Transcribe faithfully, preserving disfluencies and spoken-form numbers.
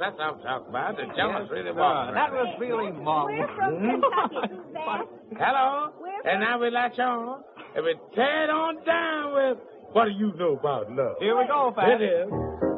That's what I'm talking about. The Jonas Yes, really sir. walking. That was really marvelous. We're from Kentucky. Who's that? Hello? We're And now we latch on. And we tear it on down with what do you know about love? Here we go, Pat. It is.